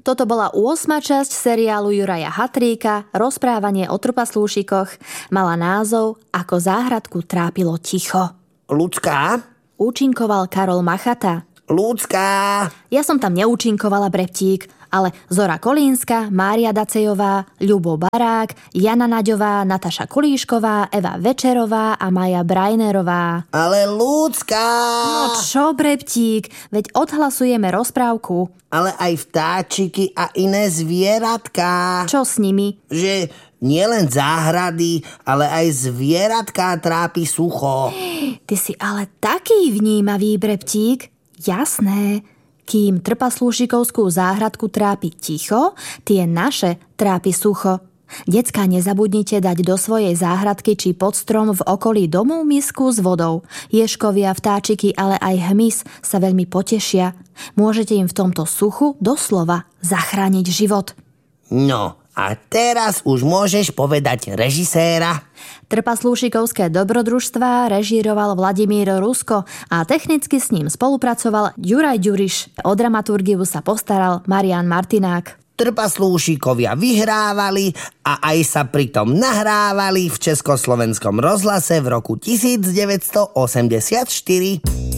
Toto bola 8. časť seriálu Juraja Hatríka Rozprávanie o trpaslúšikoch. Mala názov Ako záhradku trápilo ticho. Ľudská? Účinkoval Karol Machata. Ľudská! Ja som tam neúčinkovala, Breptík, ale Zora Kolínska, Mária Dacejová, Ľubo Barák, Jana Naďová, Nataša Kulíšková, Eva Večerová a Maja Brajnerová. Ale Ľudská! No čo, Breptík, veď odhlasujeme rozprávku. Ale aj vtáčiky a iné zvieratká. Čo s nimi? Že nielen záhrady, ale aj zvieratká trápi sucho. Ty si ale taký vnímavý, Breptík. Jasné. Kým trpaslúšikovskú záhradku trápi ticho, tie naše trápi sucho. Decká, nezabudnite dať do svojej záhradky či pod strom v okolí domu misku s vodou. Ježkovia, vtáčiky, ale aj hmyz sa veľmi potešia. Môžete im v tomto suchu doslova zachrániť život. No, a teraz už môžeš povedať režiséra. Trpaslúšikovské dobrodružstvá režíroval Vladimír Rusko a technicky s ním spolupracoval Juraj Ďuriš. O dramaturgiu sa postaral Marián Martinák. Trpaslúšikovia vyhrávali a aj sa pritom nahrávali v Československom rozhlase v roku 1984.